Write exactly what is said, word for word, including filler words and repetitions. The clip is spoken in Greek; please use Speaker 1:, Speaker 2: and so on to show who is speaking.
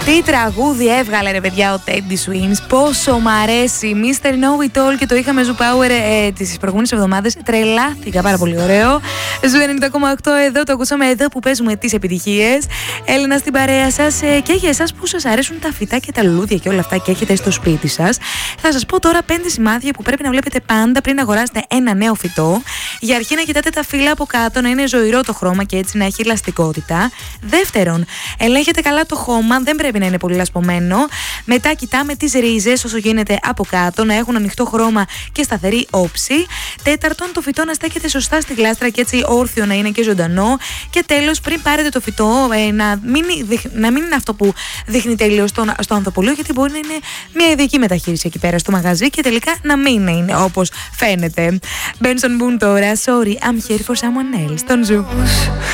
Speaker 1: Τι τραγούδι έβγαλε ρε παιδιά ο Teddy Swims. Πόσο μ' αρέσει. μίστερ Know It All και το είχαμε Zoo Power ε, τις προηγούμενες εβδομάδες. Τρελάθηκα, πάρα πολύ ωραίο. Ζου ενενήντα κόμμα οκτώ εδώ, το ακούσαμε εδώ που παίζουμε τις επιτυχίες. Έλενα στην παρέα σας ε, και για εσάς που σας αρέσουν τα φυτά και τα λουλούδια και όλα αυτά και έχετε στο σπίτι σας. Θα σας πω τώρα πέντε σημάδια που πρέπει να βλέπετε πάντα πριν αγοράσετε ένα νέο φυτό. Για αρχή να κοιτάτε τα φύλλα από κάτω, να είναι ζωηρό το χρώμα και έτσι να έχει ελαστικότητα. Δεύτερον, ελέγχετε καλά το χώμα, δεν πρέπει να είναι πολύ λασπωμένο. Μετά κοιτάμε τις ρίζες όσο γίνεται από κάτω, να έχουν ανοιχτό χρώμα και σταθερή όψη. Τέταρτον, το φυτό να στέκεται σωστά στη γλάστρα και έτσι όρθιο να είναι και ζωντανό. Και τέλος, πριν πάρετε το φυτό, ε, να, μην, να μην είναι αυτό που δείχνει τελείως στο, στο ανθοπολείο, γιατί μπορεί να είναι μια ειδική μεταχείριση εκεί πέρα στο μαγαζί και τελικά να μην είναι όπως φαίνεται. Benson Boone τώρα, sorry, I'm here for someone else, τον Ζου.